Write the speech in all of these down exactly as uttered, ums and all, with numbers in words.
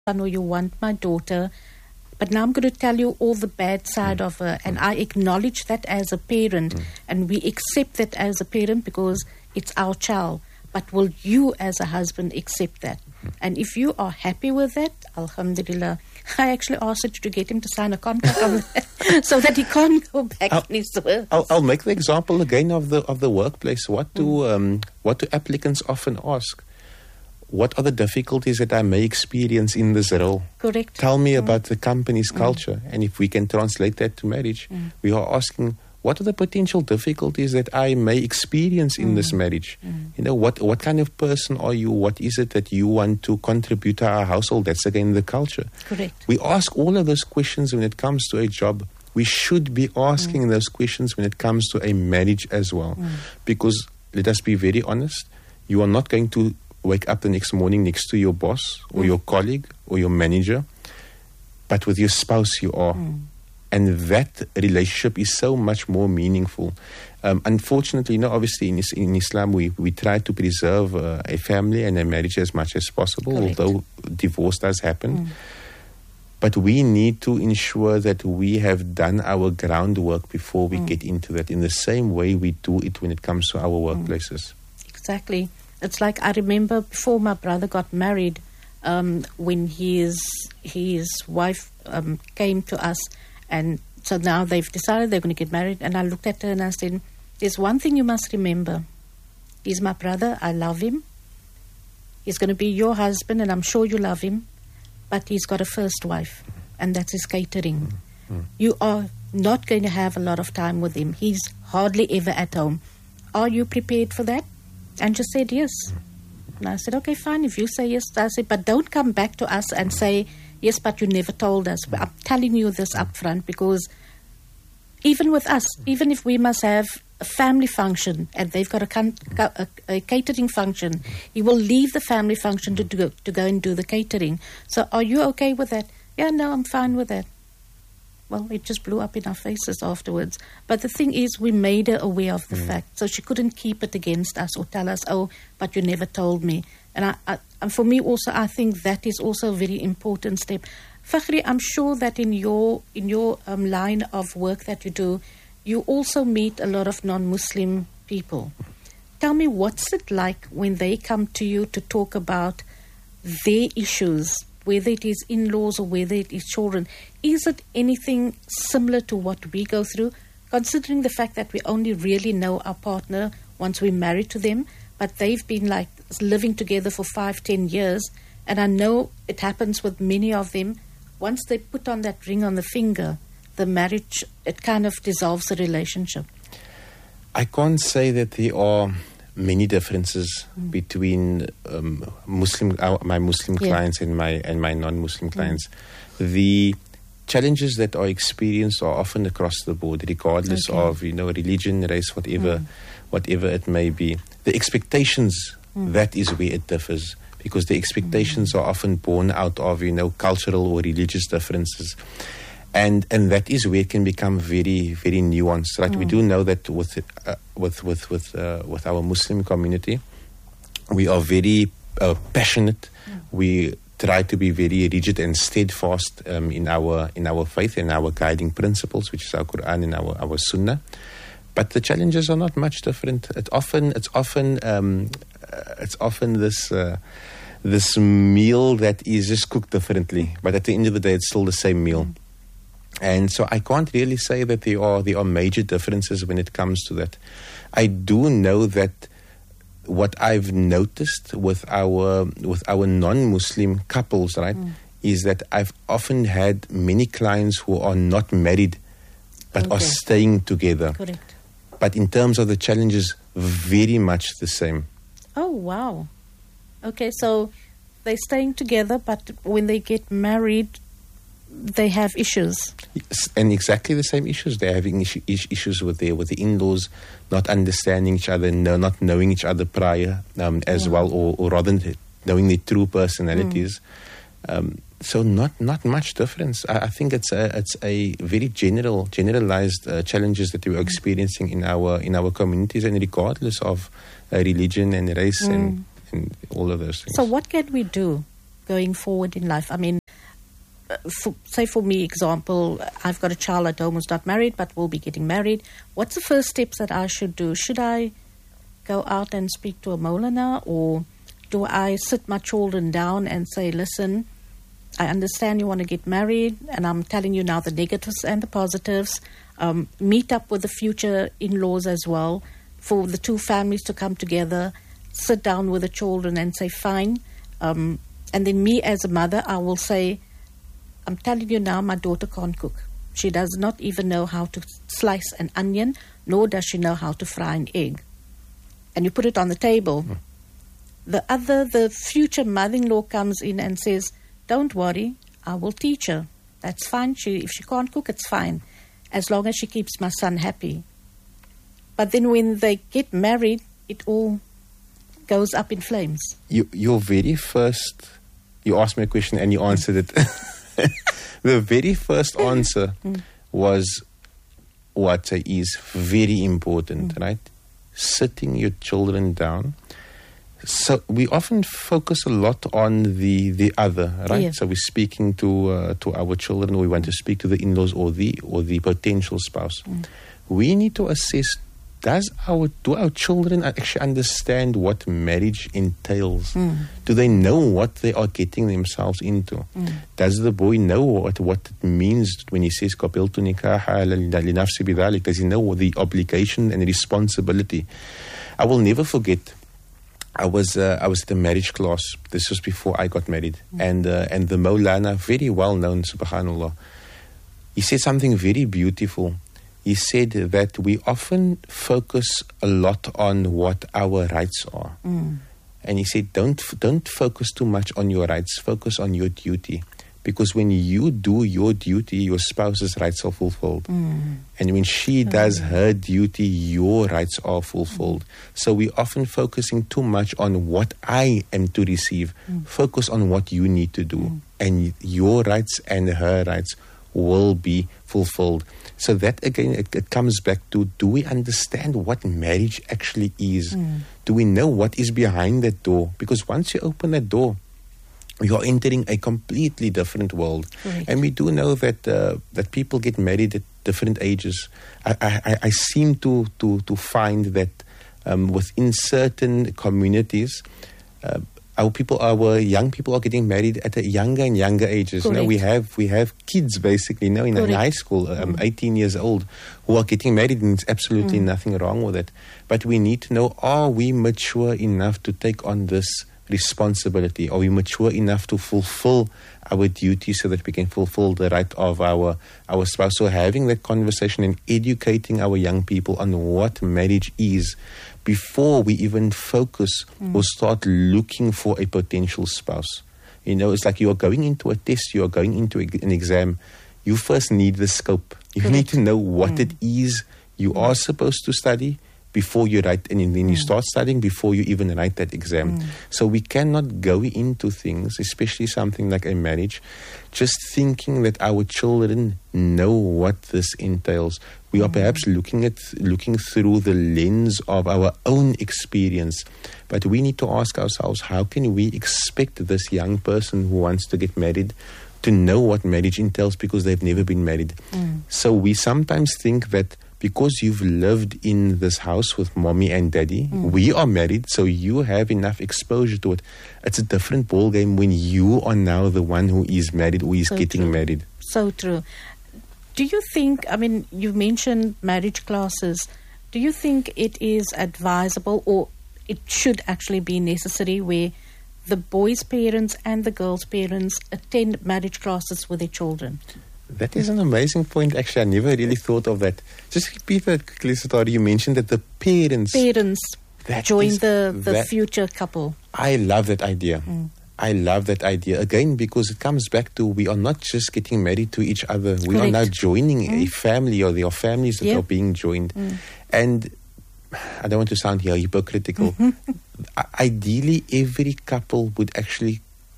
son or you want my daughter, but now I'm going to tell you all the bad side mm. of her, and mm. I acknowledge that as a parent, mm. and we accept that as a parent because it's our child. But will you as a husband accept that? Mm. And if you are happy with that, alhamdulillah. I actually asked it to get him to sign a contract on that so that he can't go back I'll, in his work. I'll, I'll make the example again of the of the workplace. What do mm. um, what do applicants often ask? What are the difficulties that I may experience in this role? Correct. Tell me mm. about the company's mm. culture. And if we can translate that to marriage, mm. we are asking, what are the potential difficulties that I may experience in mm. this marriage? Mm. You know, what, what kind of person are you? What is it that you want to contribute to our household? That's again the culture. Correct. We ask all of those questions when it comes to a job. We should be asking mm. those questions when it comes to a marriage as well. Mm. Because, let us be very honest, you are not going to wake up the next morning next to your boss or mm. your colleague or your manager, but with your spouse you are. Mm. And that relationship is so much more meaningful. Um, unfortunately, you know, obviously in, in Islam we, we try to preserve uh, a family and a marriage as much as possible, Correct. although divorce does happen. Mm. But we need to ensure that we have done our groundwork before we mm. get into that, in the same way we do it when it comes to our workplaces. Mm. Exactly. It's like I remember before my brother got married, um, when his his wife um, came to us, and so now they've decided they're going to get married. And I looked at her and I said, "There's one thing you must remember. He's my brother. I love him. He's going to be your husband, and I'm sure you love him. But he's got a first wife, and that's his catering. Mm-hmm. You are not going to have a lot of time with him. He's hardly ever at home. Are you prepared for that?" And she said yes. And I said, okay, fine, if you say yes. I said, but don't come back to us and say, yes, but you never told us. But I'm telling you this up front, because even with us, even if we must have a family function and they've got a, con- a, a catering function, he will leave the family function to, do, to go and do the catering. So are you okay with that? Yeah, no, I'm fine with that. Well, it just blew up in our faces afterwards. But the thing is, we made her aware of the mm. fact. So she couldn't keep it against us or tell us, oh, but you never told me. And, I, I, and for me also, I think that is also a very important step. Fakhri, I'm sure that in your in your um, line of work that you do, you also meet a lot of non-Muslim people. Tell me, what's it like when they come to you to talk about their issues, whether it is in-laws or whether it is children? Is it anything similar to what we go through, considering the fact that we only really know our partner once we're married to them, but they've been like living together for five, ten years, and I know it happens with many of them. Once they put on that ring on the finger, the marriage, it kind of dissolves the relationship. I can't say that there are many differences mm. between um, Muslim, uh, my Muslim yeah. clients and my and my non-Muslim clients. Mm. The challenges that are experienced are often across the board, regardless okay. of you know religion, race, whatever, mm. whatever it may be. The expectations, mm. that is where it differs, because the expectations mm. are often born out of you know cultural or religious differences. And and that is where it can become very, very nuanced, right? Mm. We do know that with uh, with with with uh, with our Muslim community, we are very uh, passionate. Mm. We try to be very rigid and steadfast um, in our in our faith and our guiding principles, which is our Quran and our, our Sunnah. But the challenges are not much different. It often it's often um, uh, it's often this. Uh, this meal that is just cooked differently, but at the end of the day, it's still the same meal. Mm. And so I can't really say that there are there are major differences when it comes to that. I do know that what I've noticed with our with our non-Muslim couples, right, mm. is that I've often had many clients who are not married but okay. are staying together. Correct. But in terms of the challenges, very much the same. Oh, wow. Okay, so they're staying together, but when they get married, they have issues. Yes, and exactly the same issues. They're having issue, issues with their with the in-laws, not understanding each other, no, not knowing each other prior um, as yeah. well, or, or rather knowing their true personalities. Mm. Um, so not not much difference. I, I think it's a it's a very general generalized uh, challenges that we are mm. experiencing in our in our communities, and regardless of uh, religion and race mm. and, and all of those things. So what can we do? going forward in life? I mean, for, say for me, example, I've got a child at home who's not married but will be getting married. What's the first steps that I should do? Should I go out and speak to a Maulana, or do I sit my children down and say, listen, I understand you want to get married, and I'm telling you now the negatives and the positives. Um, meet up with the future in-laws as well, for the two families to come together, sit down with the children and say, fine. Um, and then me as a mother, I will say, I'm telling you now, my daughter can't cook. She does not even know how to slice an onion, nor does she know how to fry an egg. And you put it on the table. Mm. The other, the future mother-in-law comes in and says, don't worry, I will teach her. That's fine. She, if she can't cook, it's fine, as long as she keeps my son happy. But then when they get married, it all goes up in flames. You, your very first, you asked me a question and you answered it. The very first answer mm. was what is very important, mm. right? Sitting your children down. So we often focus a lot on the, the other, right? Yeah. So we're speaking to uh, to our children, or we want to speak to the in-laws or the or the potential spouse. Mm. We need to assess: does our do our children actually understand what marriage entails? Mm. Do they know what they are getting themselves into? Mm. Does the boy know what what it means when he says "qabiltu nikaha li nafsi bidhalik"? Does he know the obligation and responsibility? I will never forget. I was uh, I was at a marriage class. This was before I got married, mm. and uh, and the Maulana, very well known, subhanallah, he said something very beautiful. He said that we often focus a lot on what our rights are, mm. and he said don't don't focus too much on your rights. Focus on your duty, because when you do your duty, your spouse's rights are fulfilled. Mm. And when she does her duty, your rights are fulfilled. Mm. So we're often focusing too much on what I am to receive. Mm. Focus on what you need to do. Mm. And your rights and her rights will be fulfilled. So that, again, it, it comes back to, do we understand what marriage actually is? Mm. Do we know what is behind that door? Because once you open that door, you're entering a completely different world. Right. And we do know that uh, that people get married at different ages. I, I, I seem to, to, to find that um, within certain communities, uh, our people, our young people are getting married at a younger and younger ages. You know, we have we have kids basically now in, in high school, um, mm. eighteen years old, who are getting married, and it's absolutely mm. nothing wrong with it. But we need to know: are we mature enough to take on this responsibility? Are we mature enough to fulfill our duty so that we can fulfill the right of our our spouse? So having that conversation and educating our young people on what marriage is before we even focus mm. or start looking for a potential spouse. You know, it's like you are going into a test, you are going into a, an exam. You first need the scope. You Correct. Need to know what mm. it is you mm. are supposed to study before you write, and then you start studying before you even write that exam. Mm. So we cannot go into things, especially something like a marriage, just thinking that our children know what this entails. We mm. are perhaps looking at looking through the lens of our own experience. But we need to ask ourselves, how can we expect this young person who wants to get married to know what marriage entails, because they've never been married? Mm. So we sometimes think that because you've lived in this house with mommy and daddy, mm. we are married, so you have enough exposure to it. It's a different ballgame when you are now the one who is married or is so getting true. married. So true. Do you think, I mean, you mentioned marriage classes. Do you think it is advisable, or it should actually be necessary, where the boys' parents and the girls' parents attend marriage classes with their children? That is an amazing point. Actually, I never really thought of that. Just repeat that quickly, Sitar. You mentioned that the parents... Parents join is, the, the that, future couple. I love that idea. Mm. I love that idea. Again, because it comes back to, we are not just getting married to each other. We Correct. Are now joining mm. a family, or there are families that yep. are being joined. Mm. And I don't want to sound here hypocritical. Mm-hmm. Ideally, every couple would actually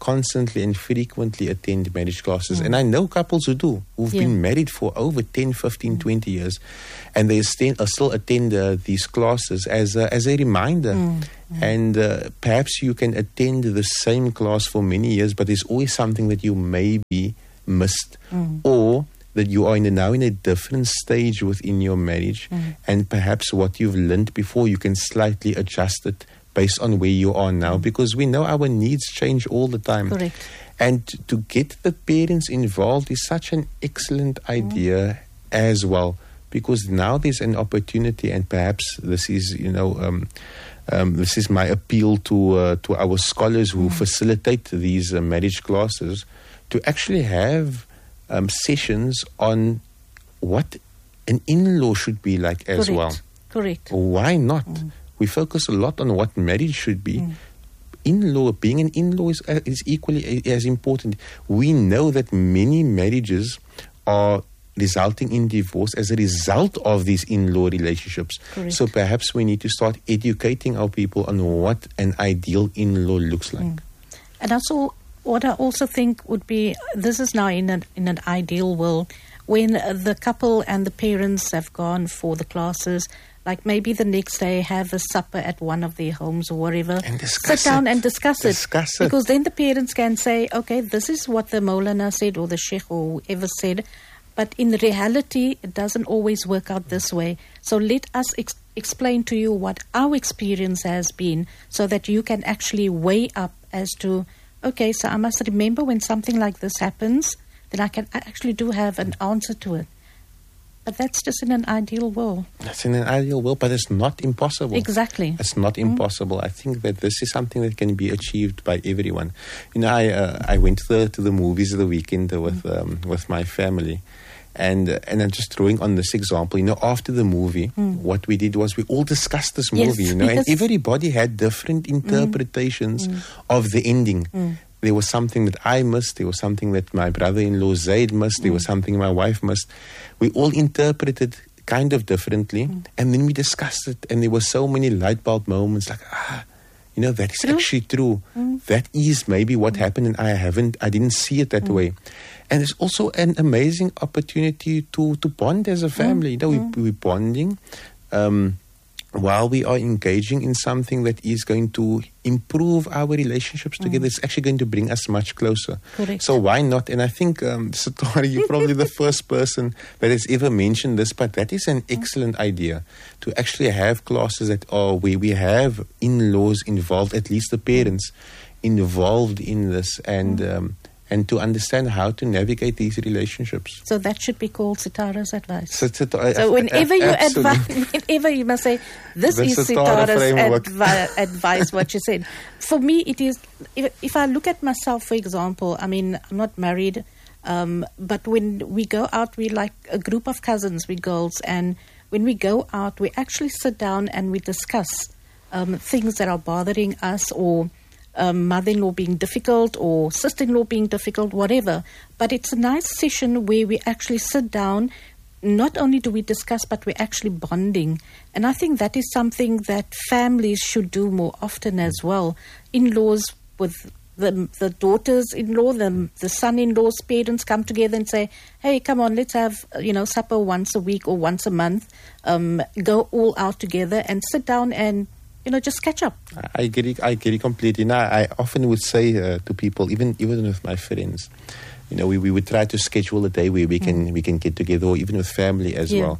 constantly and frequently attend marriage classes. Mm. And I know couples who do, who've yeah. been married for over ten, fifteen, mm. twenty years, and they still, uh, still attend uh, these classes as a, as a reminder. Mm. Mm. And uh, perhaps you can attend the same class for many years, but there's always something that you maybe missed, mm. or that you are in a, now in a different stage within your marriage, mm. and perhaps what you've learned before, you can slightly adjust it based on where you are now, mm. because we know our needs change all the time. Correct. And to get the parents involved is such an excellent idea mm. as well, because now there's an opportunity, and perhaps this is, you know, um, um, this is my appeal to uh, to our scholars who mm. facilitate these uh, marriage classes, to actually have Um, sessions on what an in-law should be like as Correct. well. Correct. Why not? Mm. We focus a lot on what marriage should be. Mm. In-law, being an in-law is, uh, is equally as important. We know that many marriages are resulting in divorce as a result of these in-law relationships. Correct. So perhaps we need to start educating our people on what an ideal in-law looks like. Mm. And also, what I also think would be, this is now in an, in an ideal world, when the couple and the parents have gone for the classes, like maybe the next day have a supper at one of their homes or whatever. And discuss Sit down it. and discuss, discuss it. it. Because then the parents can say, okay, this is what the Maulana said or the Sheikh or whoever said. But in reality, it doesn't always work out this way. So let us ex- explain to you what our experience has been, so that you can actually weigh up as to, okay, so I must remember when something like this happens, then I can I actually do have an answer to it. But that's just in an ideal world. That's in an ideal world, but it's not impossible. Exactly. It's not mm. impossible. I think that this is something that can be achieved by everyone. You know, I uh, I went to the, to the movies the weekend with mm. um, with my family. And uh, and I'm just throwing on this example. You know, after the movie, mm. what we did was we all discussed this movie. Yes, you know, yes. and everybody had different interpretations mm. of the ending. Mm. There was something that I missed. There was something that my brother-in-law Zaid missed. Mm. There was something my wife missed. We all interpreted kind of differently, mm. and then we discussed it. And there were so many light bulb moments, like ah. You know, that is true. actually true. Mm. That is maybe what mm. happened, and I haven't, I didn't see it that mm. way. And it's also an amazing opportunity to, to bond as a family. Mm. You know, mm. we, we're bonding um, while we are engaging in something that is going to improve our relationships mm. together. It's actually going to bring us much closer. Correct. So why not? And I think, um, Satori, you're probably the first person that has ever mentioned this, but that is an excellent idea, to actually have classes that are where we have in-laws involved, at least the parents involved in this, and mm. um, and to understand how to navigate these relationships. So that should be called Sitara's advice. So, Sitara, so whenever you advise, whenever you must say, this the is Sitara's advi- advice, what you said. For me, it is, if, if I look at myself, for example, I mean, I'm not married, um, but when we go out, we like a group of cousins, we girls, and when we go out, we actually sit down and we discuss um, things that are bothering us, or Um, mother-in-law being difficult or sister-in-law being difficult, whatever. But it's a nice session where we actually sit down. Not only do we discuss, but we're actually bonding. And I think that is something that families should do more often as well. In-laws with the, the daughters-in-law, the, the son-in-law's parents come together and say, hey, come on, let's have, you know, supper once a week or once a month. Um, go all out together and sit down and, you know, just catch up. I get it, I get it completely. Now, I often would say uh, to people, even even with my friends, you know, we, we would try to schedule a day where we can mm. we can get together, or even with family as yeah. well.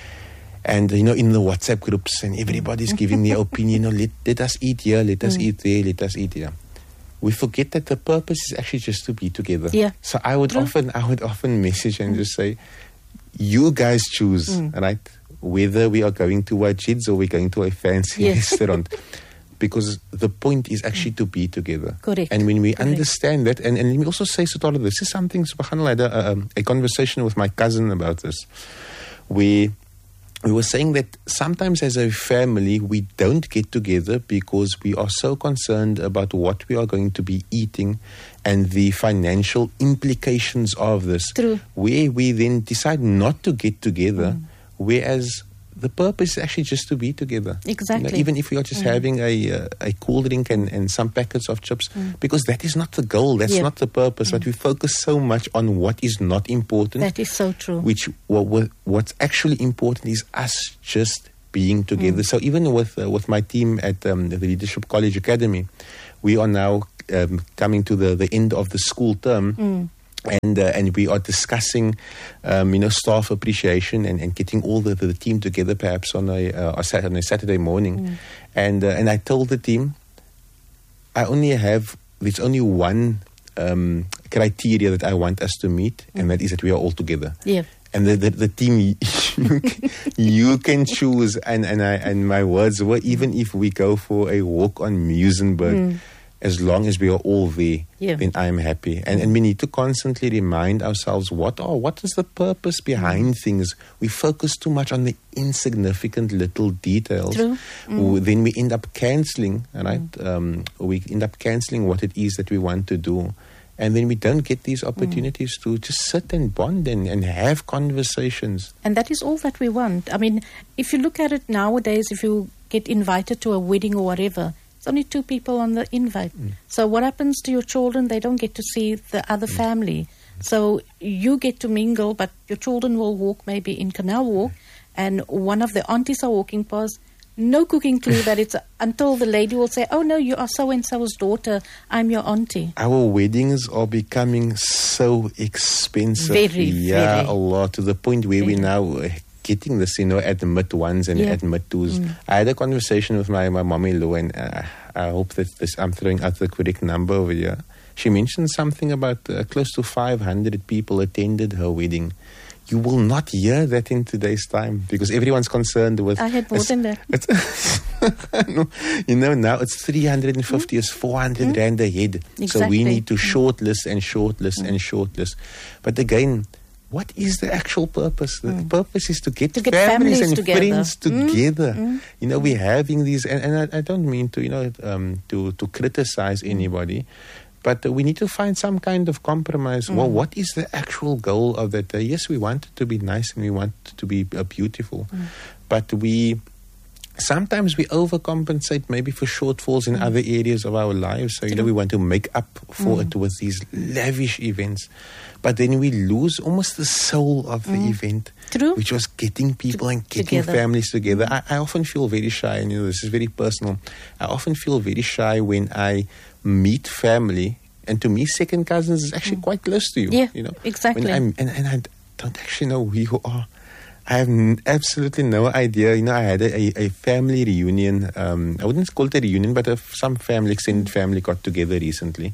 And, you know, in the WhatsApp groups, and everybody's giving their opinion, you know, let, let us eat here, let us mm. eat there, let us eat here. We forget that the purpose is actually just to be together. Yeah. So I would True. often I would often message and mm. just say, you guys choose, mm. right? Whether we are going to Wajid's or we're going to a fancy yes. restaurant. Because the point is actually to be together. Correct. And when we Correct. understand that, and, and let me also say, Sitara, this is something, subhanAllah, I had a, a conversation with my cousin about this, where we were saying that sometimes as a family, we don't get together because we are so concerned about what we are going to be eating and the financial implications of this. True. Where we then decide not to get together, mm. whereas the purpose is actually just to be together. Exactly. You know, even if we are just mm. having a uh, a cool drink and, and some packets of chips, mm. because that is not the goal, that's yep. not the purpose. Mm. But we focus so much on what is not important. That is so true. Which what, what what's actually important is us just being together. Mm. So even with uh, with my team at um, the Leadership College Academy, we are now um, coming to the, the end of the school term. Mm. And uh, and we are discussing, um, you know, staff appreciation and, and getting all the, the team together, perhaps on a uh, on a Saturday morning, mm. and uh, and I told the team, I only have there's only one um, criteria that I want us to meet, mm. and that is that we are all together. Yeah. And the the, the team you, can, you can choose, and and I and my words were, even if we go for a walk on Muizenberg. Mm. As long as we are all there, yeah. then I'm happy. And and we need to constantly remind ourselves what are what is the purpose behind mm. things. We focus too much on the insignificant little details. True. Mm. Then we end up cancelling, right? Mm. Um, we end up cancelling what it is that we want to do. And then we don't get these opportunities mm. to just sit and bond and, and have conversations. And that is all that we want. I mean, if you look at it nowadays, if you get invited to a wedding or whatever, it's only two people on the invite. Mm. So what happens to your children? They don't get to see the other mm. family. So you get to mingle, but your children will walk maybe in Canal Walk, and one of the aunties are walking past. No cooking clue that it's until the lady will say, oh no, you are so-and-so's daughter. I'm your auntie. Our weddings are becoming so expensive. Very, yeah, very. a lot, to the point where Very. we now... getting this, you know, at mid ones and yeah. at mid twos. Mm. I had a conversation with my, my mom-in-law, and uh, I hope that this, I'm throwing out the correct number over here. She mentioned something about uh, close to five hundred people attended her wedding. You will not hear that in today's time because everyone's concerned with... I had more than that. no, you know, now it's three hundred fifty, mm. it's four hundred mm. rand a head. Exactly. So we need to shortlist and shortlist mm. and shortlist. But again... what is the actual purpose? The mm. purpose is to get, to get families, families and together. friends together. Mm. Mm. You know, we're having these, and, and I, I don't mean to, you know, um, to to criticize anybody, but uh, we need to find some kind of compromise. Mm. Well, what is the actual goal of that? Uh, yes, we want it to be nice and we want it to be uh, beautiful, mm. but we. Sometimes we overcompensate maybe for shortfalls in mm. other areas of our lives. So, you know, we want to make up for mm. it with these lavish events. But then we lose almost the soul of the mm. event, True. which was getting people and getting together. families together. I, I often feel very shy, and, you know, this is very personal. I often feel very shy when I meet family. And to me, second cousins is actually mm. quite close to you. Yeah, you know, exactly. When I'm, and, and I don't actually know who you are. I have n- absolutely no idea. You know, I had a, a, a family reunion. Um, I wouldn't call it a reunion, but a, some family, extended family got together recently.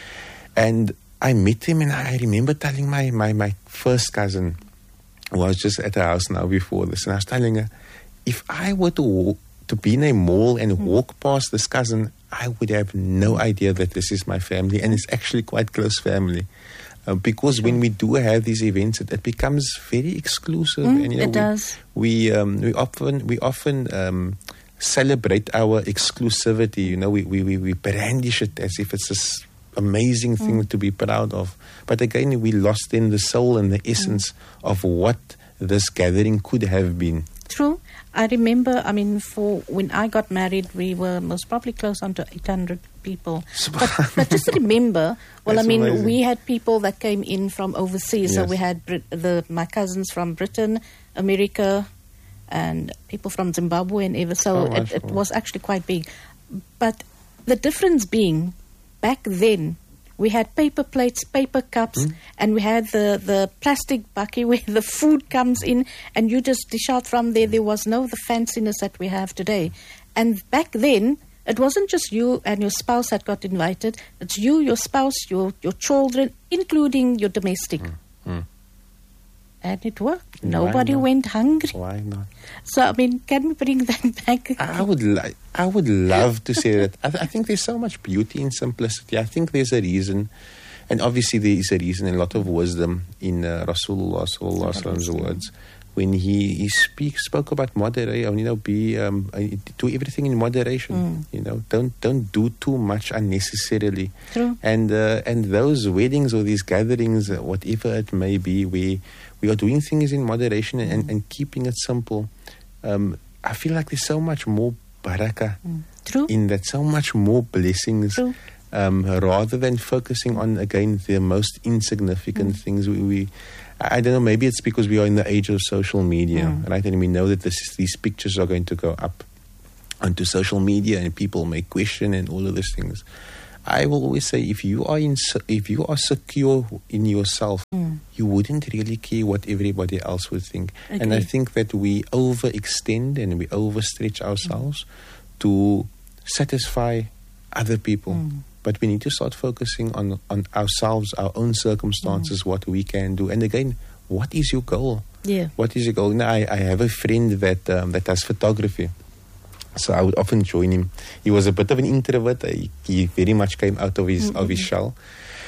And I met him, and I remember telling my, my, my first cousin, who was just at the house now before this, and I was telling her, if I were to walk, to be in a mall and mm. walk past this cousin, I would have no idea that this is my family, and it's actually quite close family. Uh, because when we do have these events, it, it becomes very exclusive. Mm, and, you know, it we, does. We um, we often we often um, celebrate our exclusivity. You know, we, we, we, we brandish it as if it's this amazing thing mm. to be proud of. But again, we lost in the soul and the essence mm. of what this gathering could have been. True. I remember, I mean, for when I got married, we were most probably close on to eight hundred people. But, but just remember, well, That's I mean, amazing. we had people that came in from overseas. Yes. So we had Brit- the my cousins from Britain, America, and people from Zimbabwe and ever. So Oh, it, it wow. was actually quite big. But the difference being, back then, we had paper plates, paper cups, mm. and we had the, the plastic bucket where the food comes in, and you just dish out from there. There was no the fanciness that we have today. And back then, it wasn't just you and your spouse that got invited. It's you, your spouse, your, your children, including your domestic. Mm. Mm. And it worked. Why Nobody not? went hungry. Why not? So, I mean, can we bring that back? I would li- I would love to say that. I, th- I think there's so much beauty in simplicity. I think there's a reason, and obviously there is a reason, and a lot of wisdom in uh, Rasulullah sallallahu alaihi wasallam's words when he, he speak, spoke about moderation. You know, be um, uh, do everything in moderation. Mm. You know, don't don't do too much unnecessarily. True. And uh, and those weddings or these gatherings, uh, whatever it may be, we we are doing things in moderation and, and keeping it simple. um, I feel like there's so much more barakah Mm. True. in that, so much more blessings. True. Um, rather than focusing on, again, the most insignificant Mm. things. We, we, I don't know, maybe it's because we are in the age of social media, Mm. right? And we know that this, these pictures are going to go up onto social media and people may question and all of these things. I will always say, if you are in, if you are secure in yourself, Mm. you wouldn't really care what everybody else would think. Agree. And I think that we overextend and we overstretch ourselves mm. to satisfy other people. Mm. But we need to start focusing on, on ourselves, our own circumstances, mm. what we can do. And again, what is your goal? Yeah. What is your goal? Now, I, I have a friend that um, that does photography. So I would often join him. He was a bit of an introvert. He, he very much came out of his, mm-hmm. of his shell.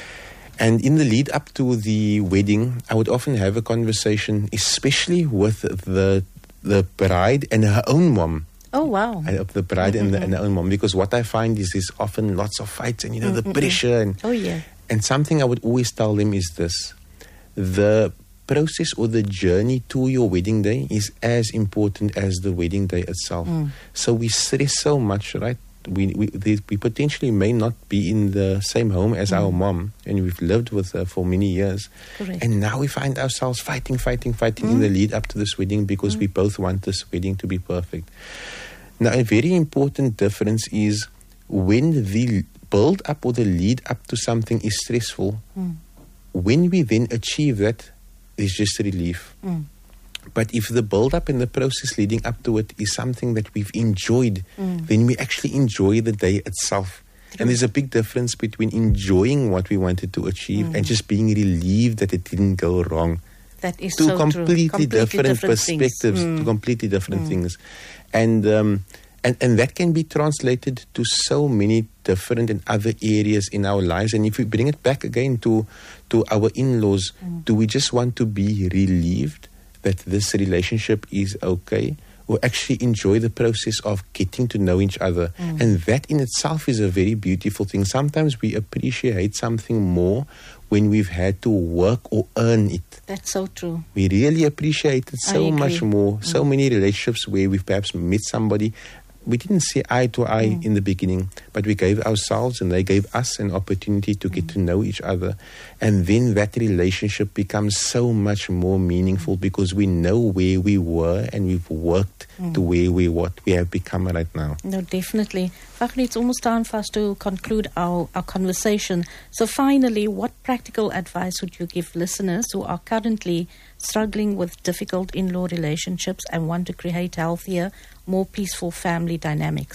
And in the lead up to the wedding, I would often have a conversation, especially with the the bride and her own mom. Oh, wow. Of the bride mm-hmm. and, the, and her own mom. Because what I find is there's often lots of fights and, you know, mm-hmm. the pressure. And, oh, yeah. And something I would always tell them is this. The process or the journey to your wedding day is as important as the wedding day itself. Mm. So we stress so much, right? We we, they, we potentially may not be in the same home as mm. our mom, and we've lived with her for many years. Correct. And now we find ourselves fighting, fighting, fighting mm. in the lead up to this wedding because mm. we both want this wedding to be perfect. Now, a very important difference is when the build up or the lead up to something is stressful, mm. when we then achieve that, there's just relief. Mm. But if the build-up and the process leading up to it is something that we've enjoyed, mm. then we actually enjoy the day itself. True. And there's a big difference between enjoying what we wanted to achieve mm. and just being relieved that it didn't go wrong. That is two so completely, true. completely different, different perspectives, mm. two completely different mm. things. And, um, and and that can be translated to so many different and other areas in our lives. And if we bring it back again to, to our in-laws, mm. do we just want to be relieved that this relationship is okay, or actually enjoy the process of getting to know each other? Mm. And that in itself is a very beautiful thing. Sometimes we appreciate something more when we've had to work or earn it. That's so true. We really appreciate it so much more. So mm. many relationships where we've perhaps met somebody, we didn't see eye to eye mm. in the beginning, but we gave ourselves and they gave us an opportunity to get mm. to know each other. And then that relationship becomes so much more meaningful mm. because we know where we were and we've worked mm. to where we what we have become right now. No, definitely. Fakhree, it's almost time for us to conclude our, our conversation. So finally, what practical advice would you give listeners who are currently struggling with difficult in-law relationships and want to create healthier, more peaceful family dynamics?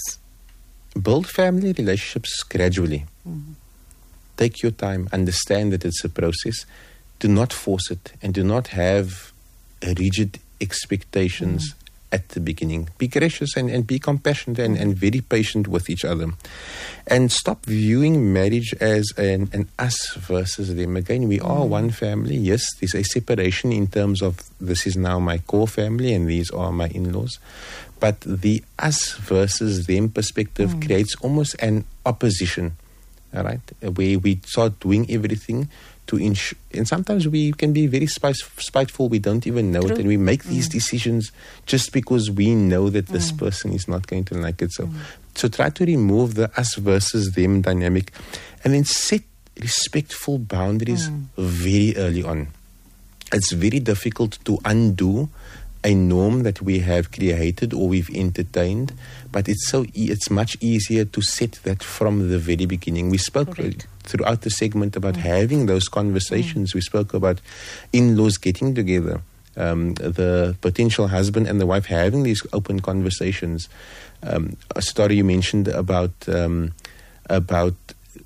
Build family relationships gradually. Mm-hmm. Take your time. Understand that it's a process. Do not force it, and do not have rigid expectations mm. at the beginning. Be gracious and, and be compassionate and, mm. and very patient with each other. And stop viewing marriage as an, an us versus them. Again, we mm. are one family. Yes, there's a separation in terms of this is now my core family and these are my in-laws. But the us versus them perspective mm. creates almost an opposition, all right, where we start doing everything to ensure. And sometimes we can be very spiteful. We don't even know True. it. And we make these mm. decisions just because we know that this mm. person is not going to like it. So, mm. so try to remove the us versus them dynamic and then set respectful boundaries mm. very early on. It's very difficult to undo a norm that we have created or we've entertained, but it's so e- it's much easier to set that from the very beginning. We spoke uh, throughout the segment about mm. having those conversations. Mm. We spoke about in-laws getting together, um, the potential husband and the wife having these open conversations. Um, a story you mentioned about um, about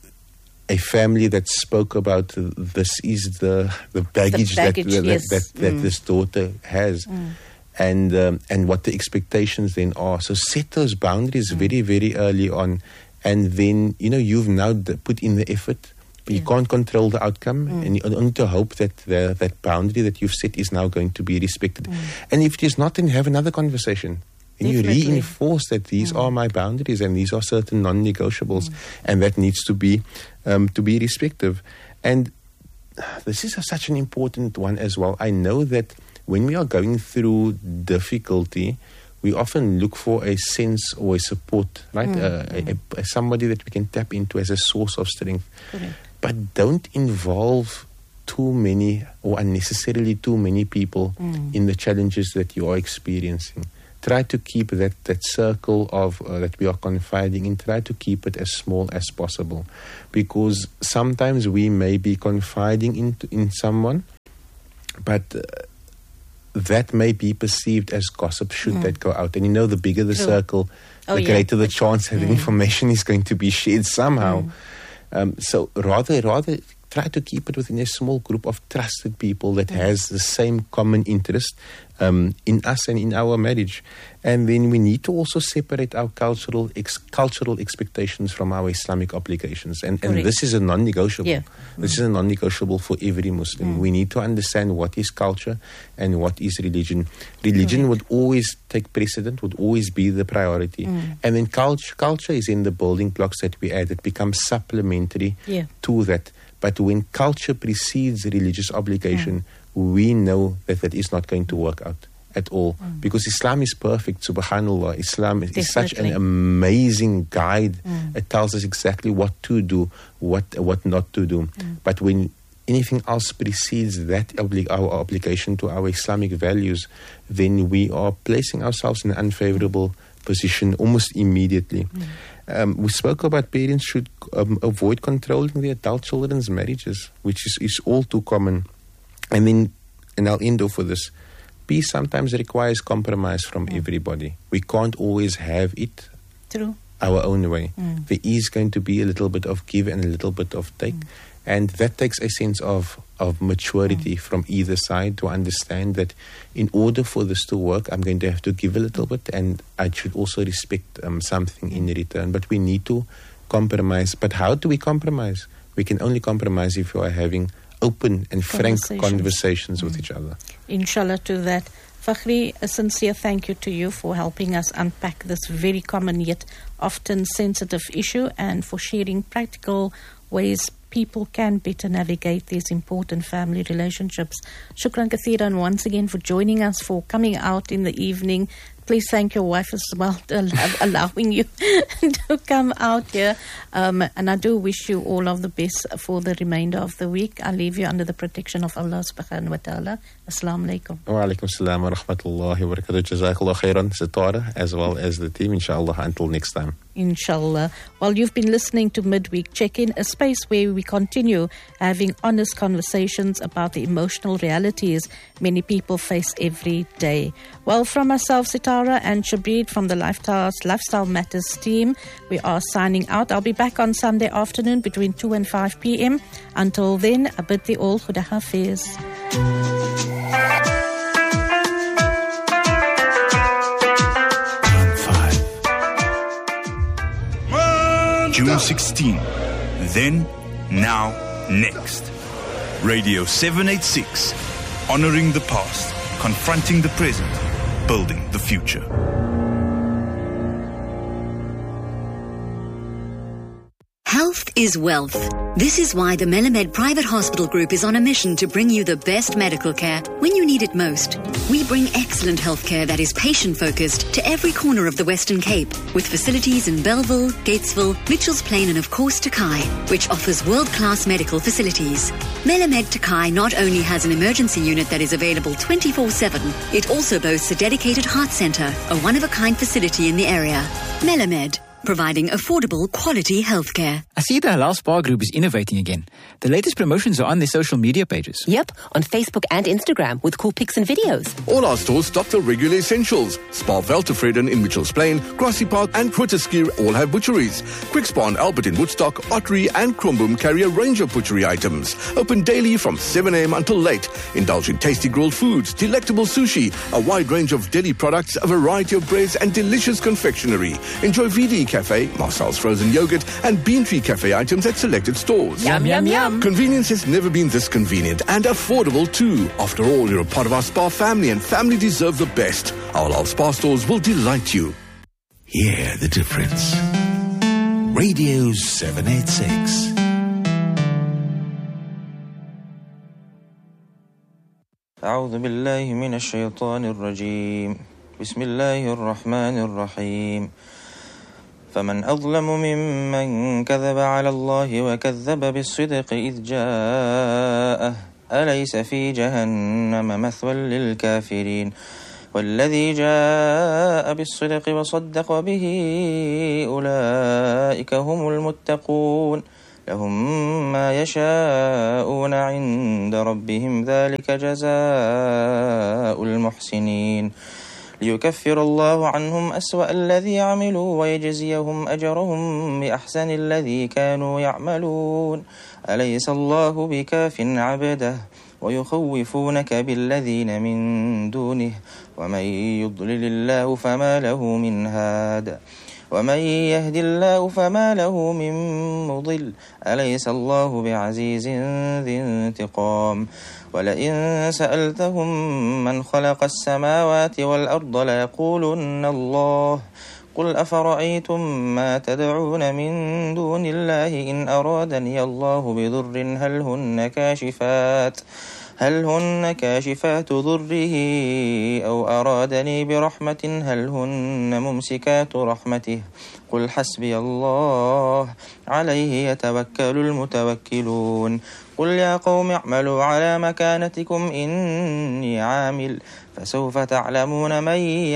a family that spoke about uh, this is the the baggage, the baggage that, yes. that, that, that mm. this daughter has. Mm. And um, and what the expectations then are. So set those boundaries mm. very, very early on. And then, you know, you've now d- put in the effort. But yeah. you can't control the outcome. Mm. And you only to hope that the, that boundary that you've set is now going to be respected. Mm. And if it is not, then have another conversation. And Definitely. you reinforce that these mm. are my boundaries and these are certain non-negotiables. Mm. And that needs to be, um, to be respective. And this is a, such an important one as well. I know that when we are going through difficulty, we often look for a sense or a support, right? Mm. Uh, mm. A, a, somebody that we can tap into as a source of strength. Correct. But don't involve too many or unnecessarily too many people mm. in the challenges that you are experiencing. Try to keep that, that circle of uh, that we are confiding in, try to keep it as small as possible. Because sometimes we may be confiding in, in someone, but uh, that may be perceived as gossip should mm. that go out. And you know, the bigger the True. circle, oh, the greater yeah. the chance that mm. the information is going to be shared somehow. Mm. Um, so rather, rather try to keep it within a small group of trusted people that mm. has the same common interest um, in us and in our marriage. And then we need to also separate our cultural ex- cultural expectations from our Islamic obligations. And, and this is a non-negotiable. Yeah. This mm. is a non-negotiable for every Muslim. Mm. We need to understand what is culture and what is religion. Religion Correct. would always take precedent, would always be the priority. Mm. And then culture, culture is in the building blocks that we add. It becomes supplementary yeah. to that. But when culture precedes religious obligation, mm. we know that that is not going to work out at all. Mm. Because Islam is perfect, subhanAllah. Islam is, is such an amazing guide. Mm. It tells us exactly what to do, what what not to do. Mm. But when anything else precedes that obli- our obligation to our Islamic values, then we are placing ourselves in an unfavorable position almost immediately. Mm. Um, we spoke about parents should um, avoid controlling their adult children's marriages, which is, is all too common. And then, and I'll end off with this, peace sometimes requires compromise from mm. everybody. We can't always have it True. our own way. Mm. There is going to be a little bit of give and a little bit of take. Mm. And that takes a sense of, of maturity mm. from either side to understand that in order for this to work, I'm going to have to give a little bit, and I should also respect um, something in return. But we need to compromise. But how do we compromise? We can only compromise if we are having open and frank conversations, conversations mm. with each other. Inshallah to that. Fakhri, a sincere thank you to you for helping us unpack this very common yet often sensitive issue, and for sharing practical ways people can better navigate these important family relationships. Shukran kathiran once again for joining us, for coming out in the evening. Please thank your wife as well for allowing you to come out here. Um, and I do wish you all of the best for the remainder of the week. I leave you under the protection of Allah subhanahu wa ta'ala. Assalamu alaikum. Wa alaikum assalam wa rahmatullahi wa barakatuh. Jazakallah khairan, Sitara, as well as the team, inshallah. Until next time. Inshallah. Well, you've been listening to Midweek Check-In, a space where we continue having honest conversations about the emotional realities many people face every day. Well, from myself, Sitara, and Shabir from the Lifestyle, Lifestyle Matters team, we are signing out. I'll be back on Sunday afternoon between two and five p.m. Until then, I bid thee all Khuda Hafiz. June sixteenth. Then, now, next. Radio seven eighty-six. Honoring the past, confronting the present, building the future. Health is wealth. This is why the Melamed Private Hospital Group is on a mission to bring you the best medical care when you need it most. We bring excellent healthcare that is patient-focused to every corner of the Western Cape, with facilities in Bellville, Gatesville, Mitchells Plain and of course Takai, which offers world-class medical facilities. Melamed Takai not only has an emergency unit that is available twenty-four seven, it also boasts a dedicated heart centre, a one-of-a-kind facility in the area. Melamed, providing affordable, quality healthcare. I see the Halal Spa Group is innovating again. The latest promotions are on their social media pages. Yep, on Facebook and Instagram with cool pics and videos. All our stores stock the regular essentials. Spa Veltevreden in Mitchells Plain, Grassy Park and Quitterskier all have butcheries. Quick Spa and Albert in Woodstock, Ottery and Kromboom carry a range of butchery items. Open daily from seven a.m. until late. Indulge in tasty grilled foods, delectable sushi, a wide range of deli products, a variety of breads and delicious confectionery. Enjoy V D Cafe, Marcel's frozen yogurt and Bean Tree Cafe items at selected stores. Yum, yum, yum. Convenience has never been this convenient and affordable too. After all, you're a part of our spa family and family deserve the best. Our Halal Spa stores will delight you. Hear the difference. Radio seven eighty-six. أعوذ بالله من الشيطان الرجيم بسم الله الرحمن الرحيم فمن أظلم ممن كذب على الله وكذب بالصدق إذ جاءه أليس في جهنم مثوى للكافرين والذي جاء بالصدق وصدق به أولئك هم المتقون لهم ما يشاءون عند ربهم ذلك جزاء المحسنين ليكفر الله عنهم أسوأ الذي عملوا ويجزيهم أجرهم بأحسن الذي كانوا يعملون أليس الله بكاف عبده ويخوفونك بالذين من دونه ومن يضلل الله فما له من هاد ومن يهد الله فما له من مضل أليس الله بعزيز ذي انتقام ولئن سألتهم من خلق السماوات والأرض ليقولن الله قل أفرأيتم ما تدعون من دون الله إن أرادني الله بضر هل هن كاشفات هل هن كاشفات ضره أو أرادني برحمة هل هن ممسكات رحمته قل حسبي الله عليه يتوكل المتوكلون قل يا قوم اعملوا على مكانتكم إني عامل فسوف تعلمون من